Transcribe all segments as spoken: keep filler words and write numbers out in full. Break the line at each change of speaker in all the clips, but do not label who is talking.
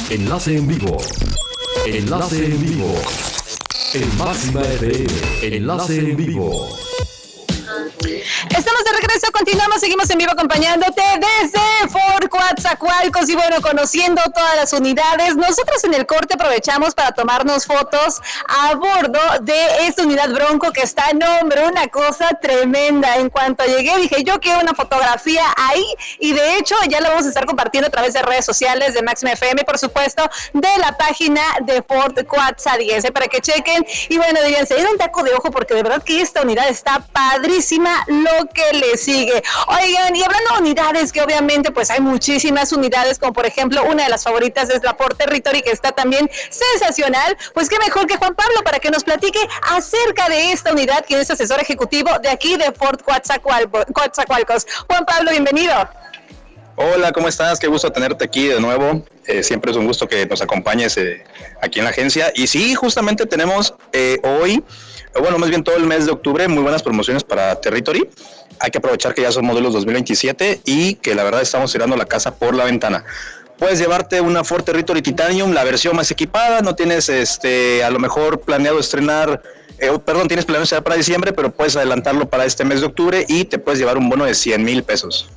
Enlace en vivo. Enlace en vivo. En Máxima F M. Enlace en vivo.
Estamos de regreso, continuamos, seguimos en vivo acompañándote desde Fort Coatzacoalcos y bueno, conociendo todas las unidades. Nosotros en el corte aprovechamos para tomarnos fotos a bordo de esta unidad Bronco que está, no hombre, una cosa tremenda. En cuanto llegué dije, yo quiero una fotografía ahí y de hecho ya la vamos a estar compartiendo a través de redes sociales de Máxima F M, por supuesto, de la página de Fort Coatzacoalcos, para que chequen y bueno, dirían, se dieron un taco de ojo porque de verdad que esta unidad está padrísima lo que le sigue. Oigan, y hablando de unidades, que obviamente pues hay muchísimas unidades, como por ejemplo una de las favoritas es la Fort Territory, que está también sensacional, pues qué mejor que Juan Pablo para que nos platique acerca de esta unidad, quien es asesor ejecutivo de aquí de Fort Coatzacoalcos. Juan Pablo, bienvenido.
Hola, ¿cómo estás? Qué gusto tenerte aquí de nuevo. Eh, siempre es un gusto que nos acompañes eh, aquí en la agencia. Y sí, justamente tenemos eh, hoy, bueno, más bien todo el mes de octubre, muy buenas promociones para Territory. Hay que aprovechar que ya son modelos dos mil veintisiete y que la verdad estamos tirando la casa por la ventana. Puedes llevarte una Fort Territory Titanium, la versión más equipada. No tienes este, a lo mejor planeado estrenar, eh, perdón, tienes planeado estrenar para diciembre, pero puedes adelantarlo para este mes de octubre y te puedes llevar un bono de cien mil pesos.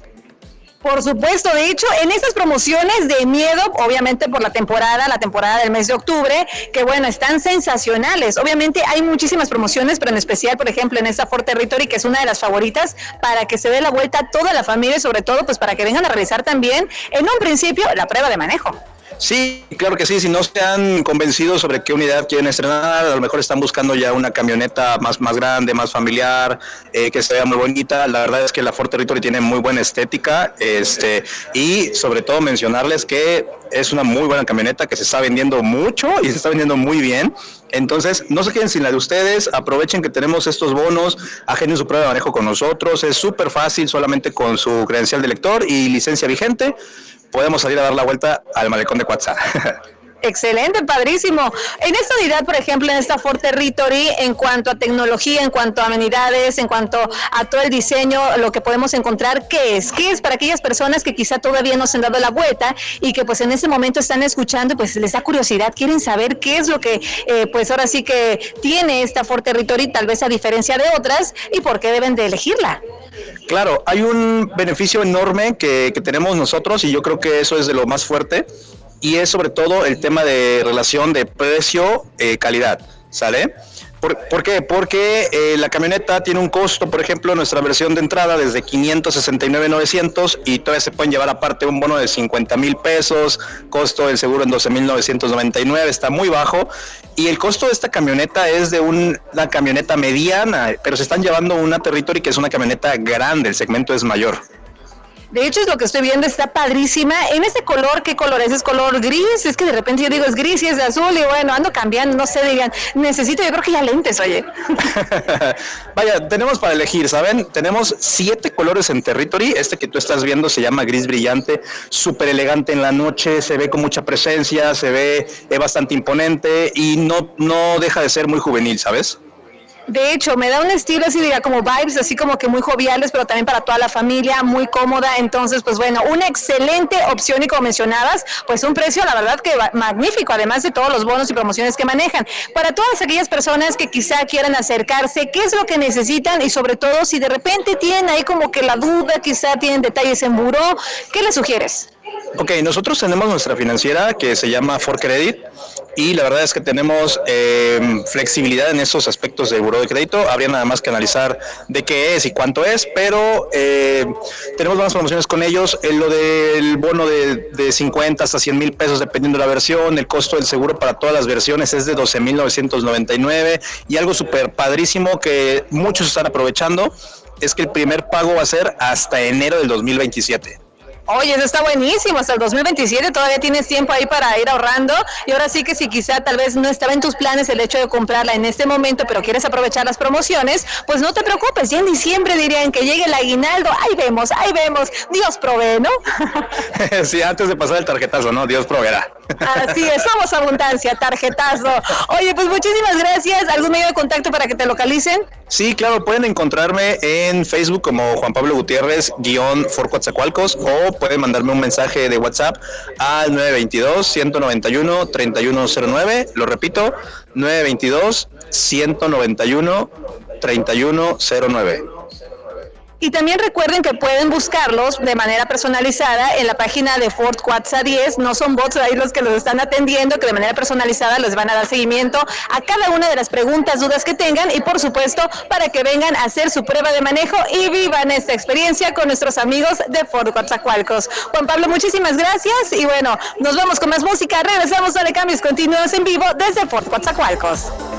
Por supuesto, de hecho, en estas promociones de miedo, obviamente por la temporada, la temporada del mes de octubre, que bueno, están sensacionales. Obviamente hay muchísimas promociones, pero en especial, por ejemplo, en esta Fort Territory, que es una de las favoritas, para que se dé la vuelta a toda la familia y sobre todo, pues para que vengan a realizar también, en un principio, la prueba de manejo.
Sí, claro que sí, si no se han convencido sobre qué unidad quieren estrenar, a lo mejor están buscando ya una camioneta más, más grande, más familiar, eh, que se vea muy bonita. La verdad es que la Fort Territory tiene muy buena estética, este, y sobre todo mencionarles que es una muy buena camioneta que se está vendiendo mucho y se está vendiendo muy bien. Entonces, no se queden sin la de ustedes, aprovechen que tenemos estos bonos, agenden su prueba de manejo con nosotros, es súper fácil, solamente con su credencial de lector y licencia vigente. Podemos salir a dar la vuelta al malecón de Coatza.
Excelente, padrísimo. En esta unidad, por ejemplo, en esta Fort Territory, en cuanto a tecnología, en cuanto a amenidades, en cuanto a todo el diseño, lo que podemos encontrar, ¿qué es? ¿Qué es para aquellas personas que quizá todavía no se han dado la vuelta y que pues en ese momento están escuchando, pues les da curiosidad, quieren saber qué es lo que eh, pues ahora sí que tiene esta Fort Territory, tal vez a diferencia de otras, y por qué deben de elegirla?
Claro, hay un beneficio enorme que, que tenemos nosotros y yo creo que eso es de lo más fuerte y es sobre todo el tema de relación de precio-calidad, eh, ¿sale? ¿Por, ¿Por qué? Porque eh, la camioneta tiene un costo, por ejemplo, nuestra versión de entrada desde quinientos sesenta y nueve mil novecientos y todavía se pueden llevar aparte un bono de cincuenta mil pesos, costo del seguro en doce mil novecientos noventa y nueve, está muy bajo y el costo de esta camioneta es de un, una camioneta mediana, pero se están llevando una Territory que es una camioneta grande, el segmento es mayor.
De hecho, es lo que estoy viendo, está padrísima. En este color, ¿qué color es? ¿Es color gris? Es que de repente yo digo es gris y es de azul y bueno, ando cambiando, no sé, digan, necesito, yo creo que ya lentes, oye.
Vaya, tenemos para elegir, ¿saben? Tenemos siete colores en Territory. Este que tú estás viendo se llama gris brillante, súper elegante en la noche, se ve con mucha presencia, se ve eh, bastante imponente y no, no deja de ser muy juvenil, ¿sabes?
De hecho, me da un estilo así, diga, como vibes, así como que muy joviales, pero también para toda la familia, muy cómoda. Entonces, pues bueno, una excelente opción y como mencionabas, pues un precio, la verdad que magnífico, además de todos los bonos y promociones que manejan. Para todas aquellas personas que quizá quieran acercarse, ¿qué es lo que necesitan? Y sobre todo, si de repente tienen ahí como que la duda, quizá tienen detalles en buró, ¿qué les sugieres?
Ok, nosotros tenemos nuestra financiera que se llama Fort Credit y la verdad es que tenemos eh, flexibilidad en esos aspectos de buró de crédito. Habría nada más que analizar de qué es y cuánto es, pero eh, tenemos buenas promociones con ellos. Eh, lo del bono de, de cincuenta hasta cien mil pesos dependiendo de la versión. El costo del seguro para todas las versiones es de doce mil novecientos noventa y nueve y algo súper padrísimo que muchos están aprovechando es que el primer pago va a ser hasta enero del dos mil veintisiete.
Oye, eso está buenísimo, hasta el dos mil veintisiete todavía tienes tiempo ahí para ir ahorrando y ahora sí que si quizá tal vez no estaba en tus planes el hecho de comprarla en este momento, pero quieres aprovechar las promociones, pues no te preocupes, ya en diciembre dirían que llegue el aguinaldo, ahí vemos, ahí vemos, Dios provee, ¿no?
Sí, antes de pasar el tarjetazo, ¿no? Dios proveerá.
Así es, somos abundancia, tarjetazo. Oye, pues muchísimas gracias, ¿algún medio de contacto para que te localicen?
Sí, claro, pueden encontrarme en Facebook como Juan Pablo Gutiérrez guión Fort Coatzacoalcos o pueden mandarme un mensaje de WhatsApp al nueve dos dos, uno nueve uno, tres uno cero nueve. Lo repito, nueve dos dos, uno nueve uno, tres uno cero nueve.
Y también recuerden que pueden buscarlos de manera personalizada en la página de Ford Cuatza diez. No son bots ahí los que los están atendiendo, que de manera personalizada les van a dar seguimiento a cada una de las preguntas, dudas que tengan y por supuesto para que vengan a hacer su prueba de manejo y vivan esta experiencia con nuestros amigos de Ford Coatzacoalcos. Juan Pablo, muchísimas gracias y bueno, nos vamos con más música. Regresamos a De Cambios Continuos en vivo desde Ford Coatzacoalcos.